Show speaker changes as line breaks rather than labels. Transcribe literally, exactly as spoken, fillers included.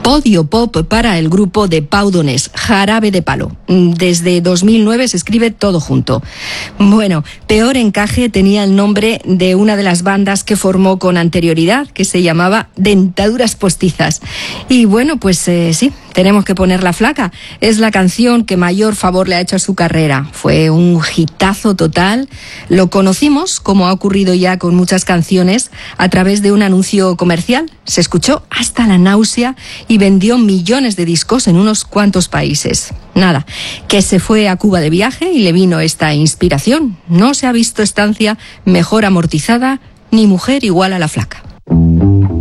Podio Pop para el grupo de Pau Donés, Jarabe de Palo. Desde dos mil nueve se escribe todo junto. Bueno, peor encaje tenía el nombre de una de las bandas que formó con anterioridad, que se llamaba Dentaduras Postizas. Y bueno, pues eh, sí, tenemos que ponerla flaca. Es la canción que mayor favor le ha hecho a su carrera. Fue un hitazo total. Lo conocimos, como ha ocurrido ya con muchas canciones, a través de un anuncio comercial. Se escuchó hasta la náusea y vendió millones de discos en unos cuantos países. Nada, que se fue a Cuba de viaje y le vino esta inspiración. No se ha visto estancia mejor amortizada ni mujer igual a la flaca.